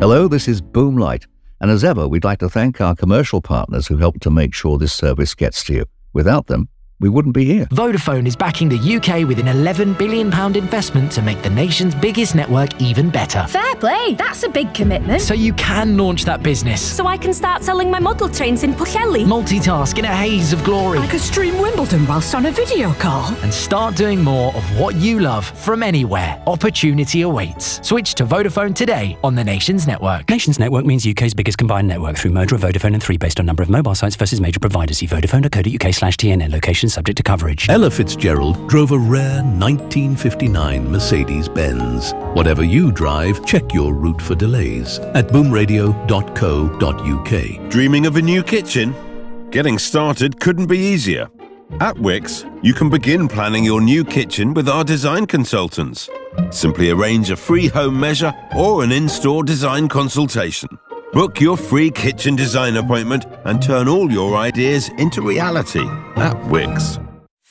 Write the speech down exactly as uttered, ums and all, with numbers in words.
Hello, this is Boomlight, and as ever, we'd like to thank our commercial partners who helped to make sure this service gets to you. Without them, we wouldn't be here. Vodafone is backing the U K with an eleven billion pounds investment to make the nation's biggest network even better. Fair play, that's a big commitment. So you can launch that business. So I can start selling my model trains in Pwllheli. Multitask in a haze of glory. I could stream Wimbledon whilst on a video call. And start doing more of what you love from anywhere. Opportunity awaits. Switch to Vodafone today on the Nations Network. Nations Network means U K's biggest combined network through merger of Vodafone and three based on number of mobile sites versus major providers. See vodafone.co.uk slash TNN. Location subject to coverage. Ella Fitzgerald drove a rare nineteen fifty-nine Mercedes-Benz. Whatever you drive, check your route for delays at boom radio dot co dot uk. Dreaming of a new kitchen? Getting started couldn't be easier. At Wix, you can begin planning your new kitchen with our design consultants. Simply arrange a free home measure or an in-store design consultation. Book your free kitchen design appointment and turn all your ideas into reality at Wix.